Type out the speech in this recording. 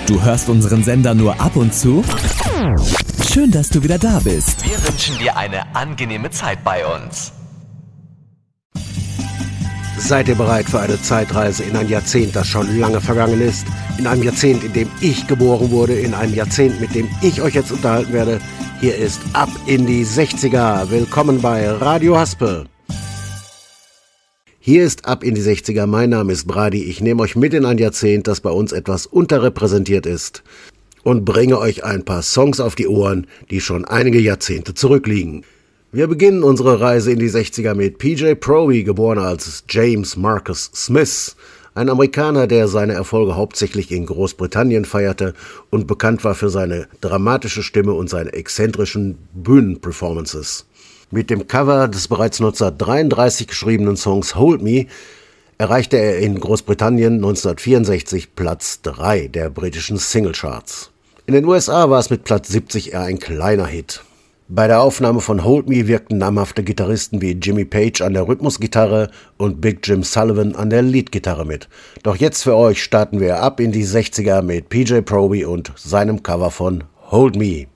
Du hörst unseren Sender nur ab und zu? Schön, dass du wieder da bist. Wir wünschen dir eine angenehme Zeit bei uns. Seid ihr bereit für eine Zeitreise in ein Jahrzehnt, das schon lange vergangen ist? In einem Jahrzehnt, in dem ich geboren wurde, in einem Jahrzehnt, mit dem ich euch jetzt unterhalten werde. Hier ist Ab in die 60er. Willkommen bei Radio Haspel. Hier ist Ab in die 60er. Mein Name ist Brady. Ich nehme euch mit in ein Jahrzehnt, das bei uns etwas unterrepräsentiert ist. Und bringe euch ein paar Songs auf die Ohren, die schon einige Jahrzehnte zurückliegen. Wir beginnen unsere Reise in die 60er mit PJ Proby, geboren als James Marcus Smith. Ein Amerikaner, der seine Erfolge hauptsächlich in Großbritannien feierte und bekannt war für seine dramatische Stimme und seine exzentrischen Bühnenperformances. Mit dem Cover des bereits 1933 geschriebenen Songs Hold Me erreichte er in Großbritannien 1964 Platz 3 der britischen Singlecharts. In den USA war es mit Platz 70 eher ein kleiner Hit. Bei der Aufnahme von Hold Me wirkten namhafte Gitarristen wie Jimmy Page an der Rhythmusgitarre und Big Jim Sullivan an der Leadgitarre mit. Doch jetzt für euch starten wir ab in die 60er mit PJ Proby und seinem Cover von Hold Me.